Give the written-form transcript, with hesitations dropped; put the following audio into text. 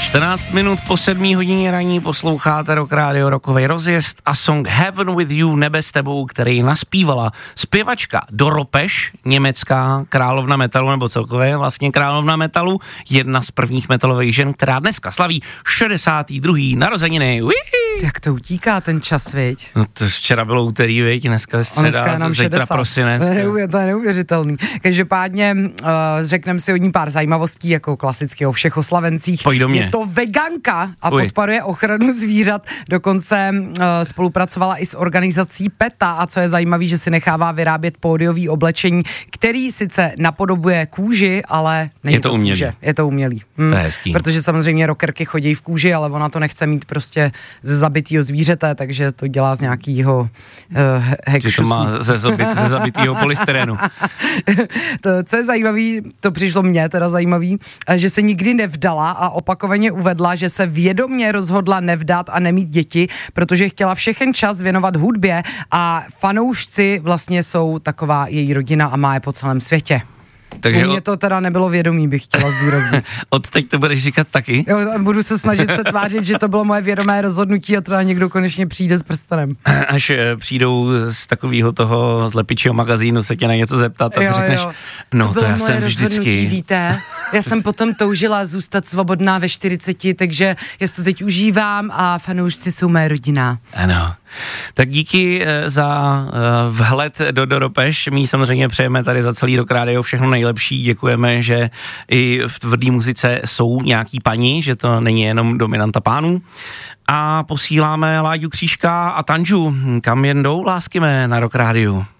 14 minut po 7 hodině raní posloucháte Rock Radio, rockovej rozjezd a song Heaven with You, nebe s tebou, který naspívala zpěvačka Doropeš, německá královna metalu, nebo celkově vlastně královna metalu, jedna z prvních metalových žen, která dneska slaví 62. narozeniny. Jak to utíká ten čas, viď? No to včera bylo úterý, viď, dneska je středa, zítra prosinec. To je neuvěřitelný. Každopádně řekneme si od ní pár zajímavostí, jako klasicky o všech oslavencích. Pojď do mě. Je to veganka a podporuje ochranu zvířat, dokonce spolupracovala i s organizací PETA a co je zajímavé, že si nechává vyrábět pódiový oblečení, který sice napodobuje kůži, ale není to umělý. Kůže. Je to umělý. To je hezký. Protože samozřejmě rockerky chodí v kůži, ale ona to nechce mít prostě ze zabitýho zvířete, takže to dělá z nějakýho hekšusu. To má ze zabitýho polystyrenu. Co je zajímavý, to přišlo mně teda zajímavý, že se nikdy nevdala a opakovaně uvedla, že se vědomě rozhodla nevdat a nemít děti, protože chtěla všechen čas věnovat hudbě a fanoušci vlastně jsou taková její rodina a má je po celém světě. Takže mně to teda nebylo vědomí, bych chtěla zdůraznit. Od teď to budeš říkat taky? Jo, budu se snažit se tvářit, že to bylo moje vědomé rozhodnutí a třeba někdo konečně přijde s prstenem. Až přijdou z takového toho lepičího magazínu se tě na něco zeptat a ty řekneš, no to já jsem vždycky. Víte, já jsem potom toužila zůstat svobodná ve 40, takže já to teď užívám a fanoušci jsou mé rodina. Ano. Tak díky za vhled do Doropeš. My samozřejmě přejeme tady za celý Rock Radio všechno nejlepší. Děkujeme, že i v tvrdý muzice jsou nějaký paní, že to není jenom dominanta pánů. A posíláme Láďu Křížka a Tanžu. Kam jen jdou lásky mé na Rock Radio?